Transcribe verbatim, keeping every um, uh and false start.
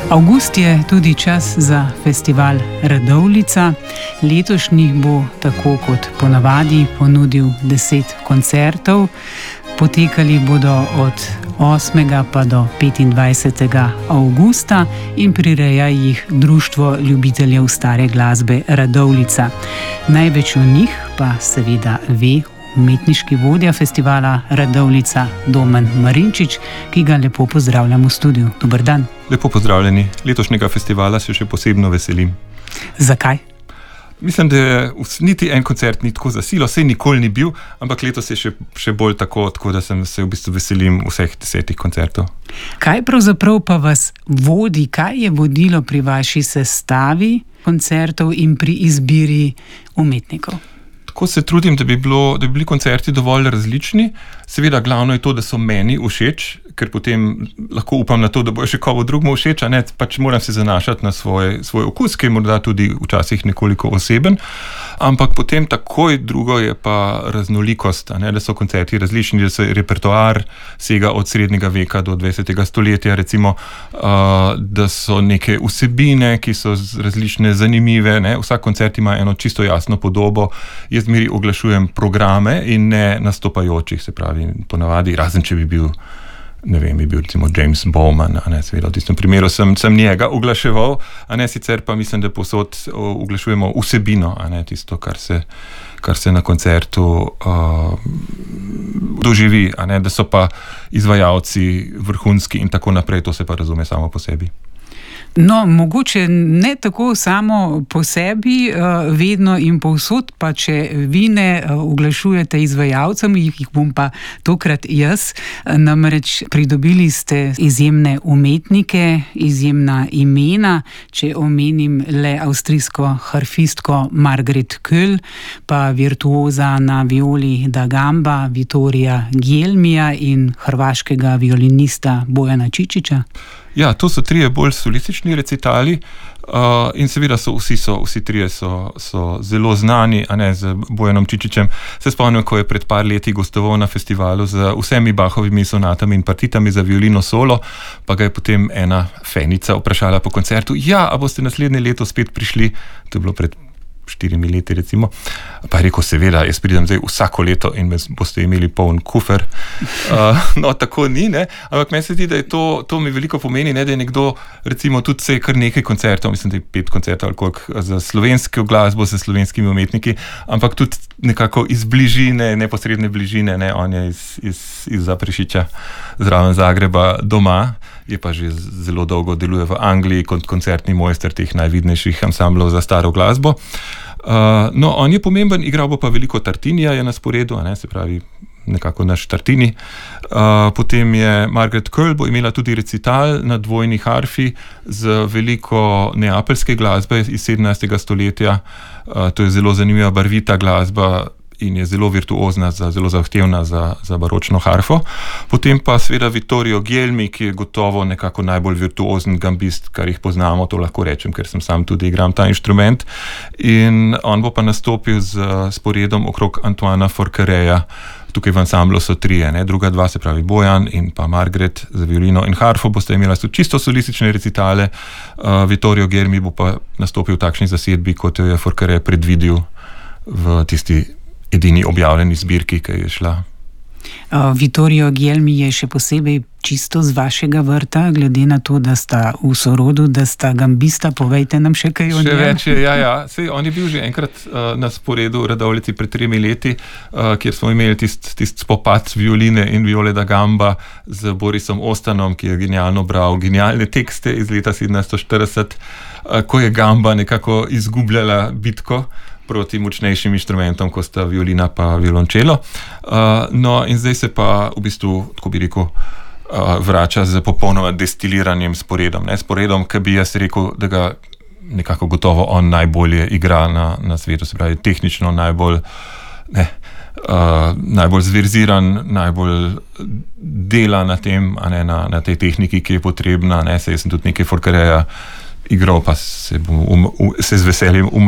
Avgust je tudi čas za festival Radovljica. Letošnji bo tako kot ponavadi ponudil deset koncertov. Potekali bodo od osmega pa do petindvajsetega avgusta in prireja jih Društvo ljubiteljev stare glasbe Radovljica. Največ o njih pa seveda ve umetniški vodja festivala Radovljica Domen Marinčič, ki ga lepo pozdravljam v studiu. Dober dan. Lepo pozdravljeni. Letošnjega festivala se še posebno veselim. Zakaj? Mislim, da je niti en koncert ni tako za silo, sej nikoli ni bil, ampak letos je še, še bolj tako, tako, da sem se v bistvu veselim vseh desetih koncertov. Kaj pravzaprav pa vas vodi, kaj je vodilo pri vaši sestavi koncertov in pri izbiri umetnikov? Tako se trudim, da bi, bilo, da bi bili koncerti dovolj različni. Seveda glavno je to, da so meni všeč, ker potem lahko upam na to, da bo še komu drugemu všeč, a ne, pač moram se zanašati na svoj, svoj okus, ki je morda tudi včasih nekoliko oseben, ampak potem takoj drugo je pa raznolikost, a ne, da so koncerti različni, da se repertoar sega od srednjega veka do dvajsetega stoletja, recimo, uh, da so neke vsebine, ki so različne, zanimive, ne, vsak koncert ima eno čisto jasno podobo. Jaz zmeri oglašujem programe in ne nastopajočih, se pravi, ponavadi, razen če bi bil ne vem, bi bil recimo James Bowman, a ne, seveda v tistem primeru sem, sem njega oglaševal, a ne, sicer pa mislim, da povsod oglašujemo vsebino, a ne, tisto, kar se, kar se na koncertu uh, doživi, a ne, da so pa izvajalci vrhunski in tako naprej, to se pa razume samo po sebi. No, mogoče ne tako samo po sebi, vedno in povsod, pa če vi ne oglašujete izvajalcem, jih bom pa tokrat jaz. Namreč pridobili ste izjemne umetnike, izjemna imena, če omenim le avstrijsko harfistko Margret Köll, pa virtuoza na violi da gamba Vittoria Gelmija in hrvaškega violinista Bojana Čičića. Ja, to so trije bolj solistični recitali uh, in seveda so vsi, so, vsi trije so, so zelo znani, a ne, z Bojanom Čičićem. Se spomnim, ko je pred par leti gostoval na festivalu z vsemi Bachovimi sonatami in partitami za violino solo, pa ga je potem ena fenica vprašala po koncertu, ja, a boste naslednje leto spet prišli, to je bilo pred štirimi leti recimo, pa je rekel, seveda, jaz pridem zdaj vsako leto in me boste imeli poln kufer. Uh, no, tako ni, ne, ampak meni se zdi, da je to, to mi veliko pomeni, ne, da je nekdo, recimo, tudi se kar nekaj koncertov, mislim, da je pet koncertov ali koliko za slovensko glasbo, za slovenskimi umetniki, ampak tudi nekako iz bližine, neposredne bližine, ne, on je iz, iz, iz Zaprešića, zraven Zagreba doma, je pa že zelo dolgo deluje v Angliji kot koncertni mojster teh najvidnejših ansamblov za staro glasbo. Uh, no, on je pomemben, igral bo pa veliko Tartinija je na sporedu, a ne, se pravi nekako naš Tartini. Uh, potem je Margret Köll bo imela tudi recital na dvojni harfi z veliko neapeljske glasbe iz sedemnajstega stoletja. Uh, to je zelo zanimiva barvita glasba in je zelo virtuozna, za, zelo zahtevna za, za baročno harfo. Potem pa seveda Vittorio Gelmi, ki je gotovo nekako najbolj virtuozen gambist, kar jih poznamo, to lahko rečem, ker sem sam tudi igram ta inštrument. In on bo pa nastopil z sporedom okrog Antoana Forquereja. Tukaj v ansamblu so trije, ne? Druga dva, se pravi Bojan in pa Margret za violino in harfo, boste imela čisto solistične recitale. Uh, Vittorio Gelmi bo pa nastopil v takšni zasedbi, kot jo je Forquerej predvidel v tisti edini objavljeni zbirki, ki je šla. Uh, Vittorio Gelmi je še posebej čisto z vašega vrta, glede na to, da sta v sorodu, da sta gambista, povejte nam še kaj o njem. Še več je, ja, ja. Sej, on je bil že enkrat uh, na sporedu Radovljici pred tremi leti, uh, kjer smo imeli tist, tist spopad violine in viole da gamba z Borisom Ostanom, ki je genialno bral genialne tekste iz leta sedemnajststo štirideset, uh, ko je gamba nekako izgubljala bitko proti močnejšim inštrumentom, kot sta violina pa violončelo. Uh, no, in zdaj se pa v bistvu, tako bi rekel, uh, vrača z popolnoma destiliranim sporedom. Ne? Sporedom, ki bi jaz rekel, da ga nekako gotovo on najbolje igra na, na svetu, se pravi tehnično najbolj, ne, uh, najbolj zverziran, najbolj dela na tem, a ne, na, na tej tehniki, ki je potrebna. Ne? Sej sem tudi nekaj Forquereja igral, pa se, bom um, um, se z veseljem umaknil